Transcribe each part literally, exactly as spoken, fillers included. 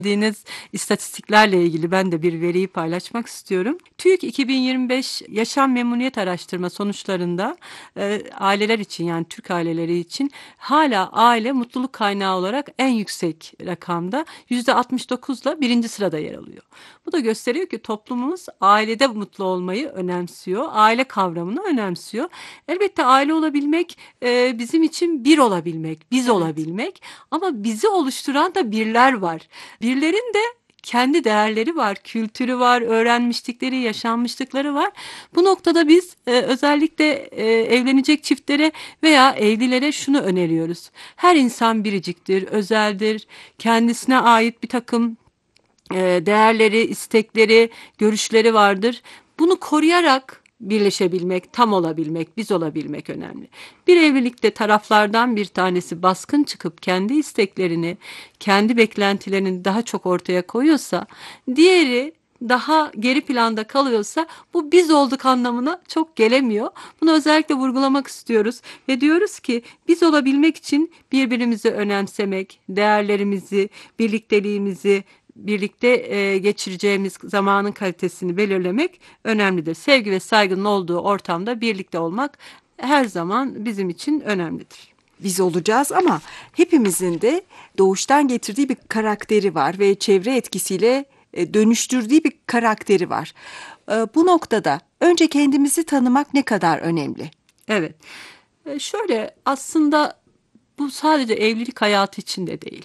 Diniz istatistiklerle ilgili ben de bir veriyi paylaşmak istiyorum. TÜİK iki bin yirmi beş Yaşam Memnuniyet Araştırma sonuçlarında e, aileler için, yani Türk aileleri için hala aile mutluluk kaynağı olarak en yüksek rakamda yüzde altmış dokuzla birinci sırada yer alıyor. Bu da gösteriyor ki toplumumuz ailede mutlu olmayı önemsiyor, aile kavramını önemsiyor. Elbette aile olabilmek e, bizim için bir olabilmek, biz Evet. olabilmek, ama bizi oluşturan da birler var. Birlerin de kendi değerleri var, kültürü var, öğrenmişlikleri, yaşanmışlıkları var. Bu noktada biz e, özellikle e, evlenecek çiftlere veya evlilere şunu öneriyoruz. Her insan biriciktir, özeldir, kendisine ait bir takım e, değerleri, istekleri, görüşleri vardır. Bunu koruyarak birleşebilmek, tam olabilmek, biz olabilmek önemli. Bir evlilikte taraflardan bir tanesi baskın çıkıp kendi isteklerini, kendi beklentilerini daha çok ortaya koyuyorsa, diğeri daha geri planda kalıyorsa, bu biz olduk anlamına çok gelemiyor. Bunu özellikle vurgulamak istiyoruz ve diyoruz ki biz olabilmek için birbirimizi önemsemek, değerlerimizi, birlikteliğimizi, birlikte e, geçireceğimiz zamanın kalitesini belirlemek önemlidir. Sevgi ve saygının olduğu ortamda birlikte olmak her zaman bizim için önemlidir. Biz olacağız ama hepimizin de doğuştan getirdiği bir karakteri var ve çevre etkisiyle e, dönüştürdüğü bir karakteri var. E, Bu noktada önce kendimizi tanımak ne kadar önemli? Evet. E, şöyle, aslında bu sadece evlilik hayatı için de değil.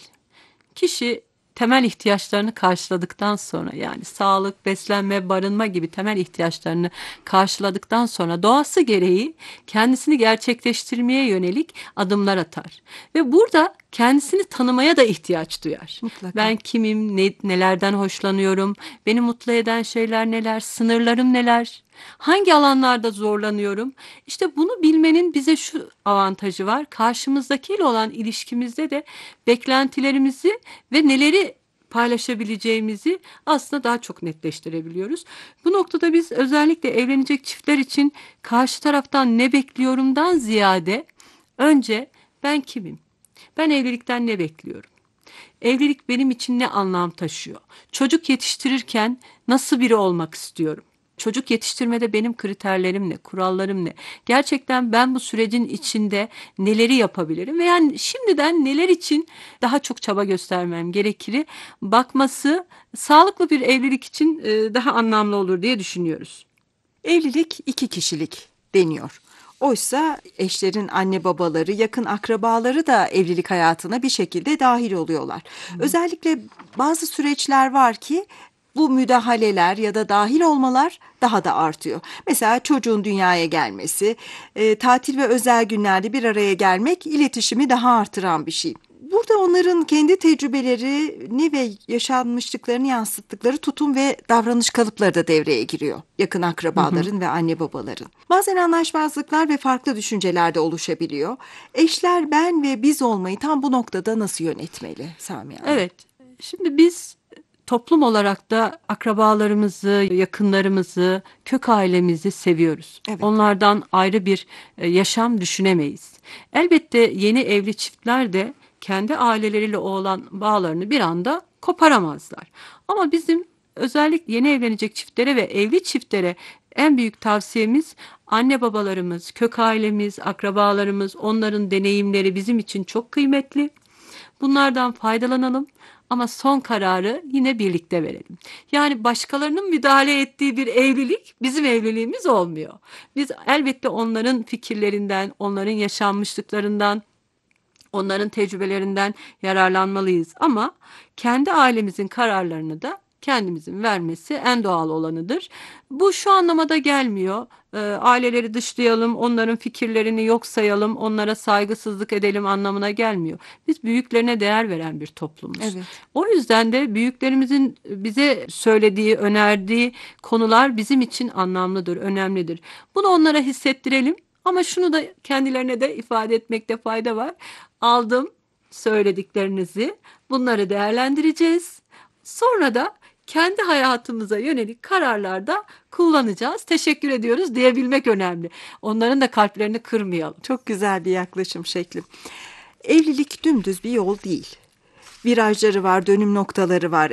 Kişi temel ihtiyaçlarını karşıladıktan sonra, yani sağlık, beslenme, barınma gibi temel ihtiyaçlarını karşıladıktan sonra doğası gereği kendisini gerçekleştirmeye yönelik adımlar atar. Ve burada kendisini tanımaya da ihtiyaç duyar. Mutlaka. Ben kimim, ne, nelerden hoşlanıyorum, beni mutlu eden şeyler neler, sınırlarım neler? Hangi alanlarda zorlanıyorum? İşte bunu bilmenin bize şu avantajı var. Karşımızdakiyle olan ilişkimizde de beklentilerimizi ve neleri paylaşabileceğimizi aslında daha çok netleştirebiliyoruz. Bu noktada biz özellikle evlenecek çiftler için karşı taraftan ne bekliyorumdan ziyade önce ben kimim? Ben evlilikten ne bekliyorum? Evlilik benim için ne anlam taşıyor? Çocuk yetiştirirken nasıl biri olmak istiyorum? Çocuk yetiştirmede benim kriterlerim ne, kurallarım ne? Gerçekten ben bu sürecin içinde neleri yapabilirim? Ve yani şimdiden neler için daha çok çaba göstermem gerekir? Bakması sağlıklı bir evlilik için e, daha anlamlı olur diye düşünüyoruz. Evlilik iki kişilik deniyor. Oysa eşlerin anne babaları, yakın akrabaları da evlilik hayatına bir şekilde dahil oluyorlar. Özellikle bazı süreçler var ki bu müdahaleler ya da dahil olmalar daha da artıyor. Mesela çocuğun dünyaya gelmesi, e, tatil ve özel günlerde bir araya gelmek iletişimi daha artıran bir şey. Burada onların kendi tecrübelerini ve yaşanmışlıklarını yansıttıkları tutum ve davranış kalıpları da devreye giriyor. Yakın akrabaların ve anne babaların. Bazen anlaşmazlıklar ve farklı düşünceler de oluşabiliyor. Eşler ben ve biz olmayı tam bu noktada nasıl yönetmeli Samiha Hanım? Evet, şimdi biz toplum olarak da akrabalarımızı, yakınlarımızı, kök ailemizi seviyoruz. Evet. Onlardan ayrı bir e, yaşam düşünemeyiz. Elbette yeni evli çiftler de kendi aileleriyle olan bağlarını bir anda koparamazlar. Ama bizim özellikle yeni evlenecek çiftlere ve evli çiftlere en büyük tavsiyemiz, anne babalarımız, kök ailemiz, akrabalarımız, onların deneyimleri bizim için çok kıymetli. Bunlardan faydalanalım ama son kararı yine birlikte verelim. Yani başkalarının müdahale ettiği bir evlilik bizim evliliğimiz olmuyor. Biz elbette onların fikirlerinden, onların yaşanmışlıklarından, onların tecrübelerinden yararlanmalıyız, ama kendi ailemizin kararlarını da kendimizin vermesi en doğal olanıdır. Bu şu anlamada gelmiyor. E, aileleri dışlayalım, onların fikirlerini yok sayalım, onlara saygısızlık edelim anlamına gelmiyor. Biz büyüklerine değer veren bir toplumuz. Evet. O yüzden de büyüklerimizin bize söylediği, önerdiği konular bizim için anlamlıdır, önemlidir. Bunu onlara hissettirelim. Ama şunu da kendilerine de ifade etmekte fayda var. Aldım söylediklerinizi, bunları değerlendireceğiz. Sonra da kendi hayatımıza yönelik kararlarda kullanacağız. Teşekkür ediyoruz diyebilmek önemli. Onların da kalplerini kırmayalım. Çok güzel bir yaklaşım şekli. Evlilik dümdüz bir yol değil. Virajları var, dönüm noktaları var.